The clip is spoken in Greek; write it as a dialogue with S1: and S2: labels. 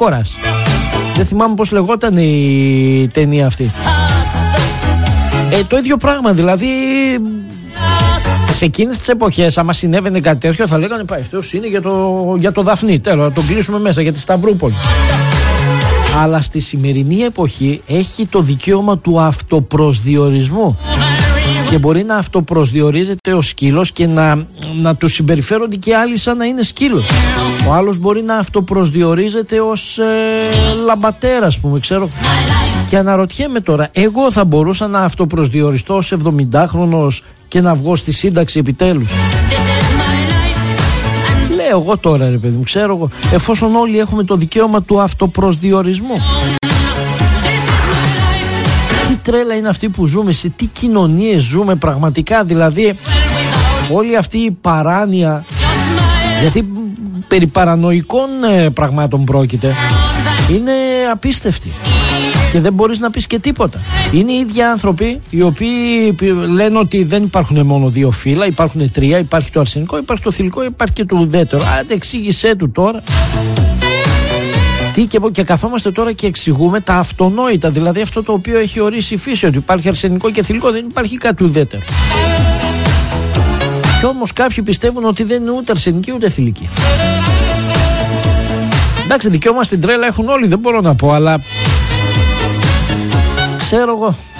S1: Πυρόκορας. Δεν θυμάμαι πώς λεγόταν η ταινία αυτή. Το ίδιο πράγμα, δηλαδή σε εκείνες τις εποχές άμα συνέβαινε κάτι τέτοιο θα λέγανε αυτός είναι για το Δαφνί, τέλος, να τον κλείσουμε μέσα για τη Σταυρούπολη. Αλλά στη σημερινή εποχή έχει το δικαίωμα του αυτοπροσδιορισμού και μπορεί να αυτοπροσδιορίζεται ο σκύλος και να του συμπεριφέρονται και άλλοι σαν να είναι σκύλος. Ο άλλος μπορεί να αυτοπροσδιορίζεται ως λαμπατέρα, ας πούμε, ξέρω. Και αναρωτιέμαι τώρα, εγώ θα μπορούσα να αυτοπροσδιοριστώ ως 70χρονος και να βγω στη σύνταξη επιτέλους? Λέω εγώ τώρα, ρε παιδί μου, ξέρω εγώ, εφόσον όλοι έχουμε το δικαίωμα του αυτοπροσδιορισμού. Τι τρέλα είναι αυτή που ζούμε, σε τι κοινωνίες ζούμε πραγματικά, δηλαδή όλη αυτή η παράνοια, γιατί περί παρανοϊκών πραγμάτων πρόκειται, είναι απίστευτη και δεν μπορείς να πεις και τίποτα. Είναι οι ίδιοι άνθρωποι οι οποίοι λένε ότι δεν υπάρχουν μόνο δύο φύλλα, υπάρχουν τρία, υπάρχει το αρσενικό, υπάρχει το θηλυκό, υπάρχει και το ουδέτερο. Άντε εξήγησέ του τώρα. Και καθόμαστε τώρα και εξηγούμε τα αυτονόητα, δηλαδή αυτό το οποίο έχει ορίσει η φύση, ότι υπάρχει αρσενικό και θηλυκό, δεν υπάρχει κάτι ουδέτερο. Κι όμως κάποιοι πιστεύουν ότι δεν είναι ούτε αρσενικοί ούτε θηλυκοί. Εντάξει, δικαίωμα στην τρέλα έχουν όλοι, δεν μπορώ να πω, αλλά ξέρω εγώ.